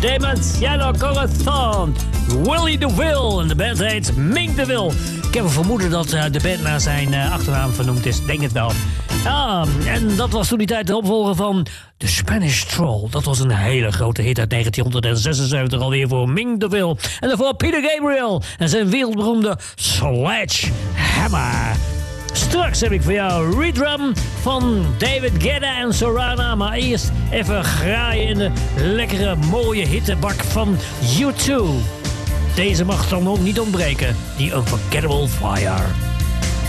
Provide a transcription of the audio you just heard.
Dementiano Corazon, Willie DeVille. En de band heet Mink DeVille. Ik heb een vermoeden dat de band naar zijn achternaam vernoemd is. Denk het wel. En dat was toen die tijd de opvolger van The Spanish Troll. Dat was een hele grote hit uit 1976 alweer voor Mink DeVille. En daarvoor Peter Gabriel en zijn wereldberoemde Sledgehammer. Straks heb ik voor jou Redrum van David Guetta en Sorana. Maar eerst even graaien in de lekkere mooie hittebak van U2. Deze mag dan ook niet ontbreken. Die Unforgettable Fire.